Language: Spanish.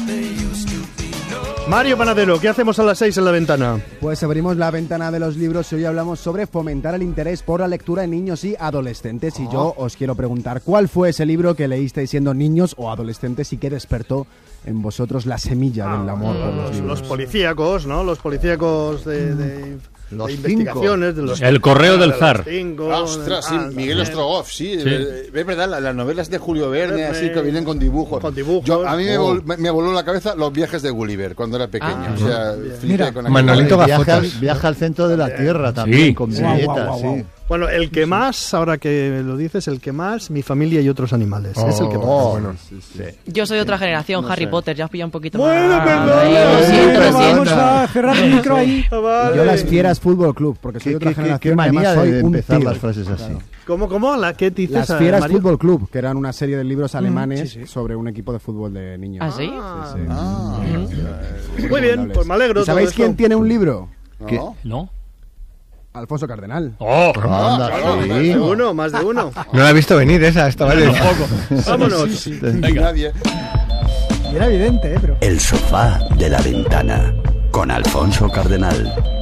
Mario Panadero, ¿qué hacemos a las 6 en la ventana? Pues abrimos la ventana de los libros y hoy hablamos sobre fomentar el interés por la lectura en niños y adolescentes. Y yo os quiero preguntar, ¿cuál fue ese libro que leísteis siendo niños o adolescentes y que despertó en vosotros la semilla del amor por los libros? Los policíacos, ¿no? Los policíacos de investigaciones. De los El correo del zar. Ostras, sí, Miguel Ostrogoff, sí. Es verdad, las novelas de Julio Verne, así que vienen con dibujos. Con dibujos. A mí me voló la cabeza Los viajes de Gulliver cuando era pequeño. O sea, mira, con Manolito Gafotas. Viaja al centro de la Tierra también, Sí. con viñetas, sí. Bueno, el que más, ahora que lo dices, el que más, Mi familia y otros animales. Es el que más. Bueno, Yo soy de otra generación, Harry Potter, ya os pilla un poquito más. Bueno, perdón. Ahí, lo siento. Vamos a cerrar el micro ahí. Y yo las Fieras Fútbol Club, porque soy de otra generación. Qué manía además soy de un empezar tío. las frases así. Claro. ¿Cómo? ¿Qué dices, Las Fieras Mario? Fútbol Club, que eran una serie de libros alemanes sí. sobre un equipo de fútbol de niños. ¿Ah, sí? Muy bien, pues me alegro. ¿Y sabéis todo quién esto. tiene un libro? ¿no? ¿No? Alfonso Cardenal. ¡Oh! Anda, sí. Más de uno. No la he visto venir esa, estaba de Vámonos. Nadie. Era evidente, pero... El sofá de la ventana con Alfonso Cardenal.